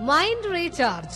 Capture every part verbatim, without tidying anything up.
Mind recharge.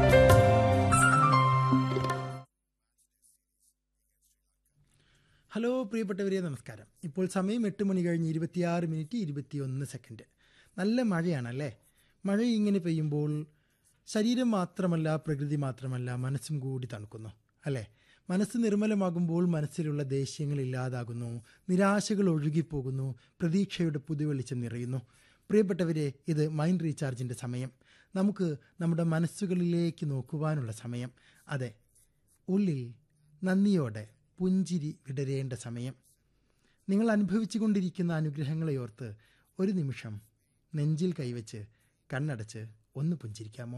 Hello പ്രിയപ്പെട്ടവരെ, നമസ്കാരം. ഇപ്പോൾ സമയം എട്ട് മണി കഴിഞ്ഞ് ഇരുപത്തിയാറ് മിനിറ്റ് ഇരുപത്തിയൊന്ന് സെക്കൻഡ്. നല്ല മഴയാണല്ലേ. മഴ ഇങ്ങനെ പെയ്യുമ്പോൾ ശരീരം മാത്രമല്ല, പ്രകൃതി മാത്രമല്ല, മനസ്സും കൂടി തണുക്കുന്നു അല്ലേ. മനസ്സ് നിർമ്മലമാകുമ്പോൾ മനസ്സിലുള്ള ദേഷ്യങ്ങൾ ഇല്ലാതാകുന്നു, നിരാശകൾ ഒഴുകിപ്പോകുന്നു, പ്രതീക്ഷയുടെ പുതുവെളിച്ചം നിറയുന്നു. പ്രിയപ്പെട്ടവരെ, ഇത് മൈൻഡ് റീചാർജിൻ്റെ സമയം. നമുക്ക് നമ്മുടെ മനസ്സുകളിലേക്ക് നോക്കുവാനുള്ള സമയം. അതെ, ഉള്ളിൽ നന്ദിയോടെ പുഞ്ചിരി വിടരേണ്ട സമയം. നിങ്ങൾ അനുഭവിച്ചു കൊണ്ടിരിക്കുന്ന അനുഗ്രഹങ്ങളെ ഓർത്ത് ഒരു നിമിഷം നെഞ്ചിൽ കൈവച്ച് കണ്ണടച്ച് ഒന്ന് പുഞ്ചിരിക്കാമോ?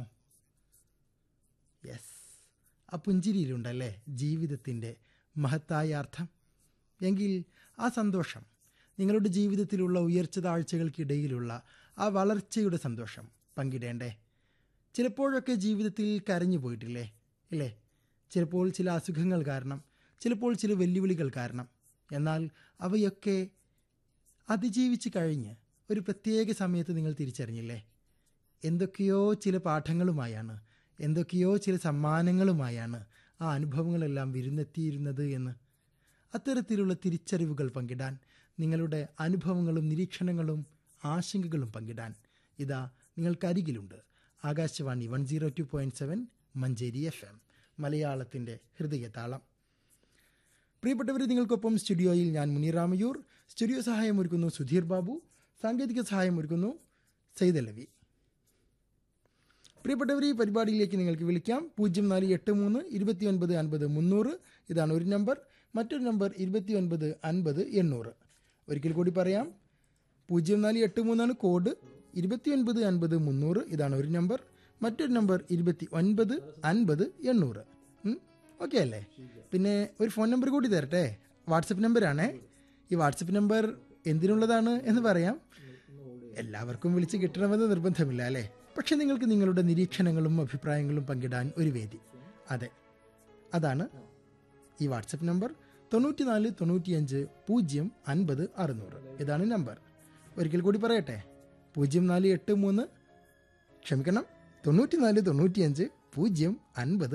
യെസ്, ആ പുഞ്ചിരിയിലുണ്ടല്ലേ ജീവിതത്തിൻ്റെ മഹത്തായ അർത്ഥം. എങ്കിൽ ആ സന്തോഷം, നിങ്ങളുടെ ജീവിതത്തിലുള്ള ഉയർച്ച താഴ്ചകൾക്കിടയിലുള്ള ആ വളർച്ചയുടെ സന്തോഷം പങ്കിടേണ്ടേ? ചിലപ്പോഴൊക്കെ ജീവിതത്തിൽ കരഞ്ഞു പോയിട്ടില്ലേ ഇല്ലേ? ചിലപ്പോൾ ചില അസുഖങ്ങൾ കാരണം, ചിലപ്പോൾ ചില വെല്ലുവിളികൾ കാരണം. എന്നാൽ അവയൊക്കെ അതിജീവിച്ച് കഴിഞ്ഞ് ഒരു പ്രത്യേക സമയത്ത് നിങ്ങൾ തിരിച്ചറിഞ്ഞില്ലേ, എന്തൊക്കെയോ ചില പാഠങ്ങളുമായാണ്, എന്തൊക്കെയോ ചില സമ്മാനങ്ങളുമായാണ് ആ അനുഭവങ്ങളെല്ലാം വിരുന്നെത്തിയിരുന്നത് എന്ന്. അത്തരത്തിലുള്ള തിരിച്ചറിവുകൾ പങ്കിടാൻ, നിങ്ങളുടെ അനുഭവങ്ങളും നിരീക്ഷണങ്ങളും ആശങ്കകളും പങ്കിടാൻ ഇതാ നിങ്ങൾക്കരികിലുണ്ട് Akashvani one zero two point seven Manjeri F M, മലയാളത്തിൻ്റെ ഹൃദയതാളം. പ്രിയപ്പെട്ടവർ, നിങ്ങൾക്കൊപ്പം സ്റ്റുഡിയോയിൽ ഞാൻ മുനീർ രാമയൂർ. സ്റ്റുഡിയോ സഹായം ഒരുക്കുന്നു സുധീർ ബാബു, സാങ്കേതിക സഹായം ഒരുക്കുന്നു സൈദലവി. പ്രിയപ്പെട്ടവർ, ഈ പരിപാടിയിലേക്ക് നിങ്ങൾക്ക് വിളിക്കാം. പൂജ്യം നാല് എട്ട് മൂന്ന് ഇരുപത്തി ഒൻപത് അൻപത് മുന്നൂറ് ഇതാണ് ഒരു നമ്പർ. മറ്റൊരു നമ്പർ ഇരുപത്തി ഒൻപത് അൻപത് എണ്ണൂറ്. ഒരിക്കൽ കൂടി പറയാം, പൂജ്യം നാല് എട്ട് മൂന്നാണ് കോഡ്, ഇരുപത്തി ഒൻപത് അൻപത് മുന്നൂറ് ഇതാണ് ഒരു നമ്പർ. മറ്റൊരു നമ്പർ ഇരുപത്തി ഒൻപത് അൻപത് എണ്ണൂറ്. ഓക്കെ അല്ലേ? പിന്നെ ഒരു ഫോൺ നമ്പർ കൂടി തരട്ടെ, വാട്സപ്പ് നമ്പറാണേ. ഈ വാട്സപ്പ് നമ്പർ എന്തിനുള്ളതാണ് എന്ന് പറയാം. എല്ലാവർക്കും വിളിച്ച് കിട്ടണമെന്ന് നിർബന്ധമില്ല അല്ലേ. പക്ഷെ നിങ്ങൾക്ക് നിങ്ങളുടെ നിരീക്ഷണങ്ങളും അഭിപ്രായങ്ങളും പങ്കിടാൻ ഒരു വേദി. അതെ, അതാണ് ഈ വാട്സപ്പ് നമ്പർ. തൊണ്ണൂറ്റി നാല് തൊണ്ണൂറ്റിയഞ്ച് പൂജ്യം അൻപത് അറുന്നൂറ് ഇതാണ് നമ്പർ. ഒരിക്കൽ കൂടി പറയട്ടെ, പൂജ്യം നാല് എട്ട് മൂന്ന് ക്ഷമിക്കണം തൊണ്ണൂറ്റി നാല് തൊണ്ണൂറ്റിയഞ്ച് പൂജ്യം അൻപത്